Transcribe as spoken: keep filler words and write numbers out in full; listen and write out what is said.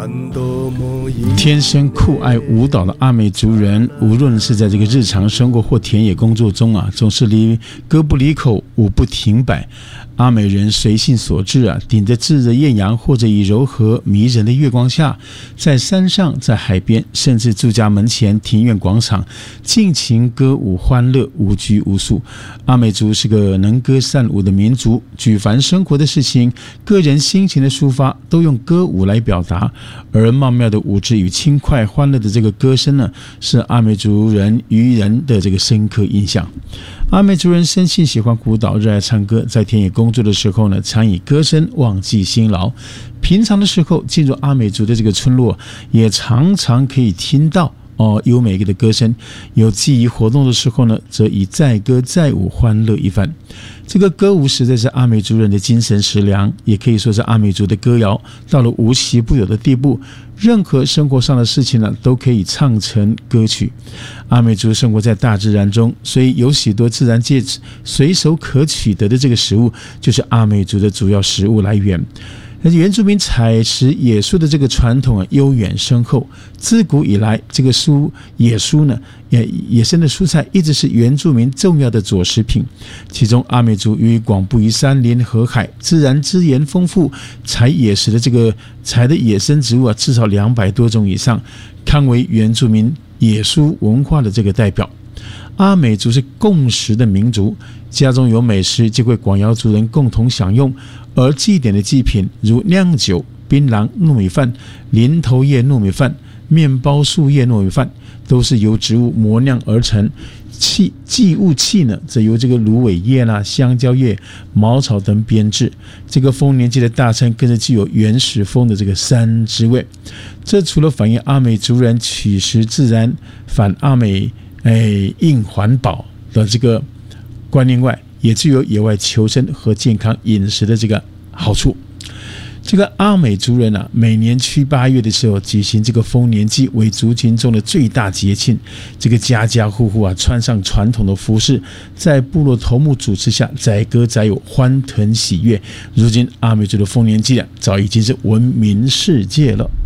天生酷爱舞蹈的阿美族人，无论是在这个日常生活或田野工作中啊，总是离歌不离口，舞不停摆。阿美人随性所致啊，顶着炙热艳阳，或者以柔和迷人的月光下，在山上、在海边，甚至住家门前、庭院广场，尽情歌舞欢乐，无拘无束。阿美族是个能歌善舞的民族，举凡生活的事情、个人心情的抒发，都用歌舞来表达。而曼妙的舞姿与轻快欢乐的这个歌声呢，是阿美族人于人的这个深刻印象。阿美族人生性喜欢舞蹈，热爱唱歌，在田野工作的时候呢，常以歌声忘记辛劳。平常的时候，进入阿美族的这个村落，也常常可以听到哦优美的歌声。有记忆活动的时候呢，则以载歌载舞欢乐一番。这个歌舞实在是阿美族人的精神食粮，也可以说是阿美族的歌谣到了无奇不有的地步，任何生活上的事情呢，都可以唱成歌曲。阿美族生活在大自然中，所以有许多自然界随手可取得的这个食物，就是阿美族的主要食物来源。原住民采食野蔬的这个传统啊，悠远深厚。自古以来，这个蔬野蔬呢，野野生的蔬菜一直是原住民重要的佐食品。其中，阿美族由于广布于山林河海，自然资源丰富，采野食的这个采的野生植物啊，至少两百多种以上，堪为原住民野蔬文化的这个代表。阿美族是共食的民族，家中有美食就会广邀族人共同享用，而祭典的祭品如酿酒、槟榔、糯米饭、林头叶糯米饭、面包树叶糯米饭，都是由植物磨酿而成。器祭物器呢，则由这个芦苇叶啦、香蕉叶、茅草等编制。这个丰年祭的大餐更是具有原始风的这个山之味。这除了反映阿美族人取食自然、反阿美哎应环保的这个观念外，也具有野外求生和健康饮食的这个好处。这个阿美族人啊，每年七八月的时候举行这个丰年祭，为族群中的最大节庆。这个家家户户啊，穿上传统的服饰，在部落头目主持下载歌载舞，欢腾喜悦。如今阿美族的丰年祭啊，早已经是闻名世界了。